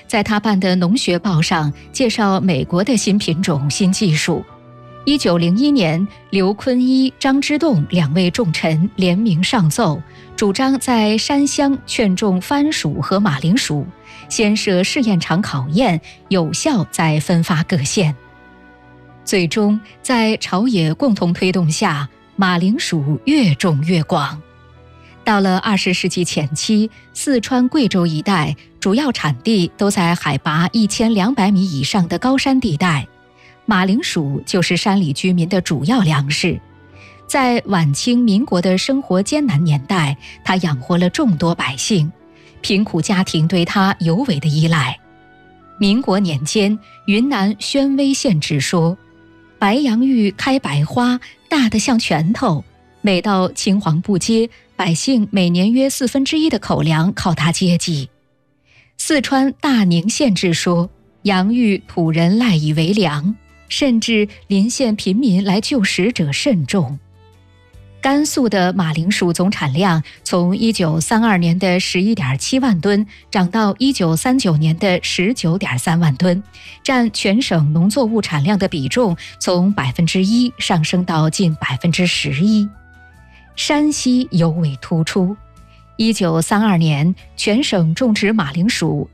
在他办的农学报上介绍美国的新品种、新技术。1901年，刘坤一、张之洞2位重臣联名上奏，主张在山乡劝种番薯和马铃薯，先设试验场考验，有效再分发各县。最终，在朝野共同推动下，马铃薯越种越广。到了20世纪前期，四川、贵州一带主要产地都在海拔1200米以上的高山地带，马铃薯就是山里居民的主要粮食。在晚清民国的生活艰难年代，它养活了众多百姓，贫苦家庭对它尤为的依赖。民国年间，云南宣威县志说，白杨芋开白花，大得像拳头，每到青黄不接，百姓每年约1/4的口粮靠它接济。四川大宁县志说，洋芋土人赖以为粮，甚至邻县贫民来救食者甚众。甘肃的马铃薯总产量从1932年的11.7万吨涨到1939年的19.3万吨，占全省农作物产量的比重从1%上升到近11%。山西尤为突出，1932年全省种植马铃薯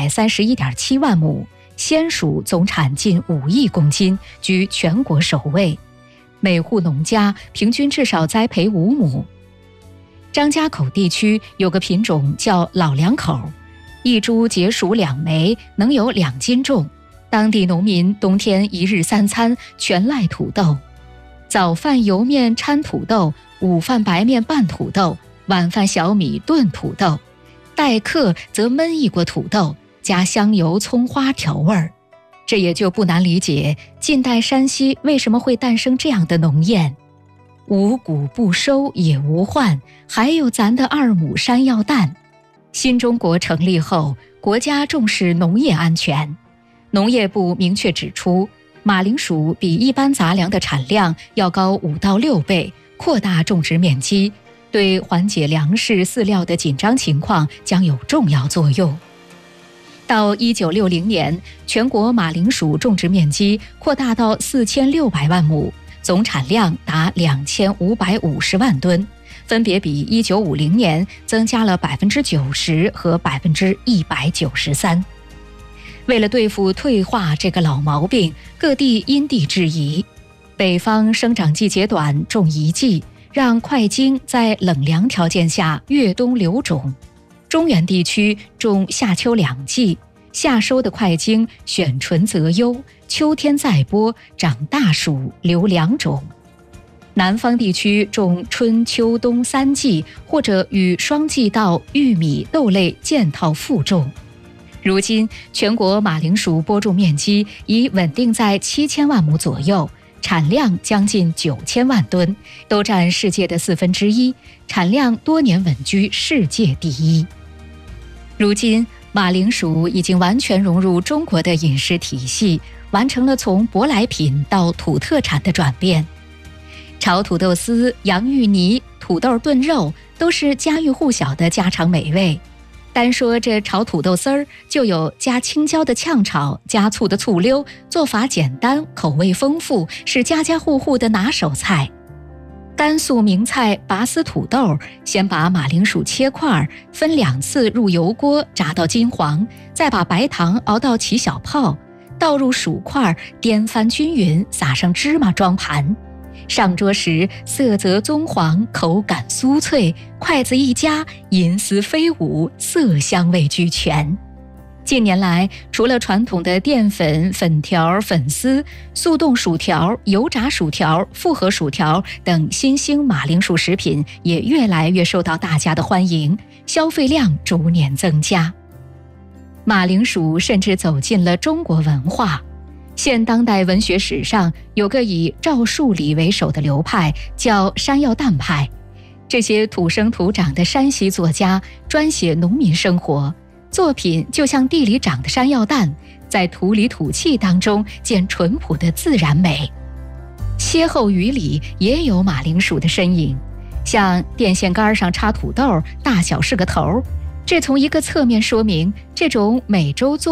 131.7万亩，鲜薯总产近5亿公斤，居全国首位。每户农家平均至少栽培5亩。张家口地区有个品种叫老两口，一株结熟2枚，能有2斤重。当地农民冬天1日3餐全赖土豆，早饭油面掺土豆，午饭白面拌土豆，晚饭小米炖土豆，待客则焖一锅土豆，加香油、葱花调味儿。这也就不难理解，近代山西为什么会诞生这样的农谚：五谷不收也无患，还有咱的2亩山药蛋。新中国成立后，国家重视农业安全，农业部明确指出，马铃薯比一般杂粮的产量要高5到6倍，扩大种植面积，对缓解粮食饲料的紧张情况将有重要作用。到1960年，全国马铃薯种植面积扩大到4600万亩，总产量达2550万吨，分别比1950年增加了90%和193%。为了对付退化这个老毛病，各地因地制宜，北方生长季节短，种1季，让块茎在冷凉条件下越冬留种。中原地区种夏秋2季，夏收的块茎选纯择优，秋天再播，长大熟，留2种。南方地区种春秋冬3季，或者与双季稻、玉米、豆类间套复种。如今全国马铃薯播种面积已稳定在7000万亩左右，产量将近9000万吨，都占世界的1/4，产量多年稳居世界第一。如今马铃薯已经完全融入中国的饮食体系，完成了从舶来品到土特产的转变。炒土豆丝、洋芋泥、土豆炖肉都是家喻户晓的家常美味。单说这炒土豆丝儿，就有加青椒的炝炒，加醋的醋溜，做法简单，口味丰富，是家家户户的拿手菜。甘肃名菜拔丝土豆，先把马铃薯切块，分2次入油锅炸到金黄，再把白糖熬到起小泡，倒入薯块，颠翻均匀，撒上芝麻装盘。上桌时色泽棕黄，口感酥脆，筷子一夹，银丝飞舞，色香味俱全。近年来，除了传统的淀粉、粉条、粉丝、速冻薯条、油炸薯条、复合薯条等新兴马铃薯食品也越来越受到大家的欢迎，消费量逐年增加。马铃薯甚至走进了中国文化。现当代文学史上有个以赵树理为首的流派，叫山药蛋派。这些土生土长的山西作家专写农民生活，作品就像地里长的山药蛋，在土里土气当中见淳朴的自然美。歇后语里也有马铃薯的身影，像电线杆上插土豆，大小是个头，这从一个侧面说明这种每周做